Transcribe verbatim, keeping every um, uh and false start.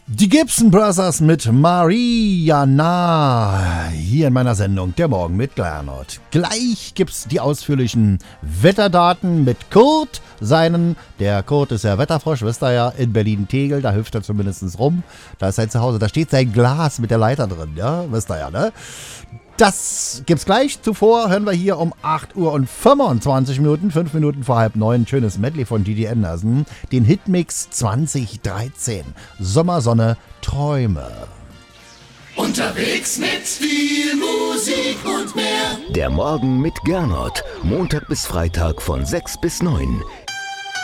Die Gibson Brothers mit Mariana hier in meiner Sendung Der Morgen mit Gernot. Gleich gibt's die ausführlichen Wetterdaten mit Kurt, seinen, der Kurt ist ja Wetterfrosch, wisst ihr ja, in Berlin-Tegel, da hüpft er zumindest rum, da ist sein Zuhause, da steht sein Glas mit der Leiter drin, ja, wisst ihr ja, ne? Das gibt's gleich. Zuvor hören wir hier um acht Uhr und fünfundzwanzig Minuten, fünf Minuten vor halb neun, ein schönes Medley von Didi Anderson, den Hitmix zwanzig dreizehn. Sommersonne, Träume. Unterwegs mit viel Musik und mehr. Der Morgen mit Gernot. Montag bis Freitag von sechs bis neun.